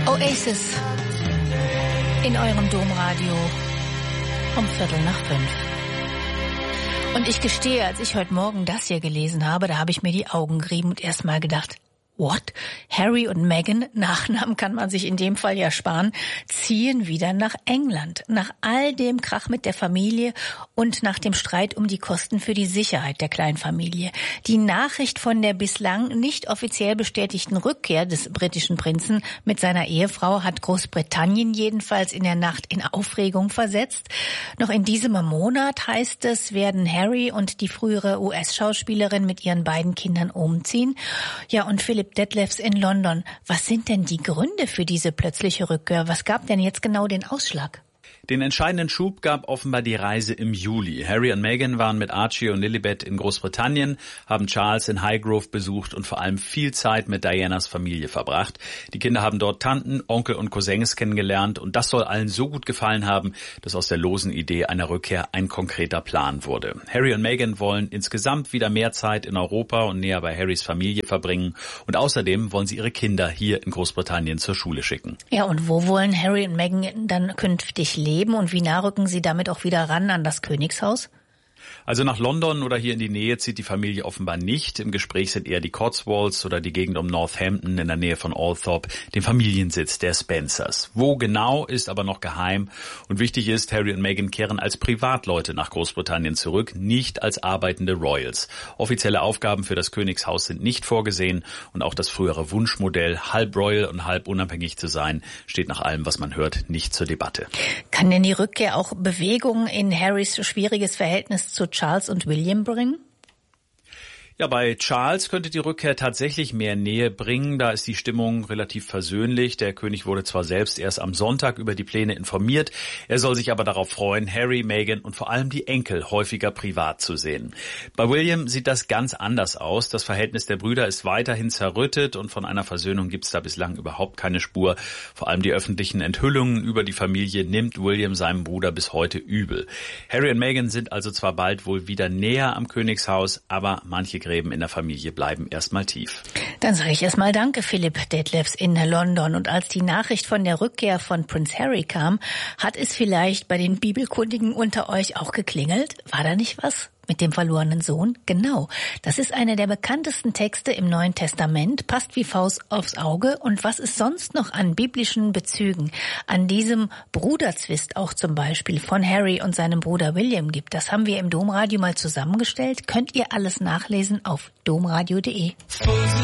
Oasis in eurem Domradio um 4:45. Und ich gestehe, als ich heute Morgen das hier gelesen habe, da habe ich mir die Augen gerieben und erst mal gedacht, what? Harry und Meghan, Nachnamen kann man sich in dem Fall ja sparen, ziehen wieder nach England. Nach all dem Krach mit der Familie und nach dem Streit um die Kosten für die Sicherheit der kleinen Familie. Die Nachricht von der bislang nicht offiziell bestätigten Rückkehr des britischen Prinzen mit seiner Ehefrau hat Großbritannien jedenfalls in der Nacht in Aufregung versetzt. Noch in diesem Monat, heißt es, werden Harry und die frühere US-Schauspielerin mit ihren beiden Kindern umziehen. Ja, und Philipp Detlefs in London. Was sind denn die Gründe für diese plötzliche Rückkehr? Was gab denn jetzt genau den Ausschlag? Den entscheidenden Schub gab offenbar die Reise im Juli. Harry und Meghan waren mit Archie und Lilibet in Großbritannien, haben Charles in Highgrove besucht und vor allem viel Zeit mit Dianas Familie verbracht. Die Kinder haben dort Tanten, Onkel und Cousins kennengelernt und das soll allen so gut gefallen haben, dass aus der losen Idee einer Rückkehr ein konkreter Plan wurde. Harry und Meghan wollen insgesamt wieder mehr Zeit in Europa und näher bei Harrys Familie verbringen und außerdem wollen sie ihre Kinder hier in Großbritannien zur Schule schicken. Ja, und wo wollen Harry und Meghan dann künftig leben und wie nah rücken sie damit auch wieder ran an das Königshaus? Also nach London oder hier in die Nähe zieht die Familie offenbar nicht. Im Gespräch sind eher die Cotswolds oder die Gegend um Northampton in der Nähe von Althorp, dem Familiensitz der Spencers. Wo genau, ist aber noch geheim. Und wichtig ist, Harry und Meghan kehren als Privatleute nach Großbritannien zurück, nicht als arbeitende Royals. Offizielle Aufgaben für das Königshaus sind nicht vorgesehen und auch das frühere Wunschmodell, halb royal und halb unabhängig zu sein, steht nach allem, was man hört, nicht zur Debatte. Kann denn die Rückkehr auch Bewegung in Harrys schwieriges Verhältnis zu Charles und William bringen? Ja, bei Charles könnte die Rückkehr tatsächlich mehr Nähe bringen. Da ist die Stimmung relativ versöhnlich. Der König wurde zwar selbst erst am Sonntag über die Pläne informiert. Er soll sich aber darauf freuen, Harry, Meghan und vor allem die Enkel häufiger privat zu sehen. Bei William sieht das ganz anders aus. Das Verhältnis der Brüder ist weiterhin zerrüttet und von einer Versöhnung gibt es da bislang überhaupt keine Spur. Vor allem die öffentlichen Enthüllungen über die Familie nimmt William seinem Bruder bis heute übel. Harry und Meghan sind also zwar bald wohl wieder näher am Königshaus, aber manche Gräben in der Familie bleiben erstmal tief. Dann sage ich erstmal danke, Philipp Detlefs in London. Und als die Nachricht von der Rückkehr von Prince Harry kam, hat es vielleicht bei den Bibelkundigen unter euch auch geklingelt? War da nicht was? Mit dem verlorenen Sohn? Genau. Das ist einer der bekanntesten Texte im Neuen Testament, passt wie Faust aufs Auge. Und was es sonst noch an biblischen Bezügen, an diesem Bruderzwist auch zum Beispiel von Harry und seinem Bruder William gibt, das haben wir im Domradio mal zusammengestellt. Könnt ihr alles nachlesen auf domradio.de.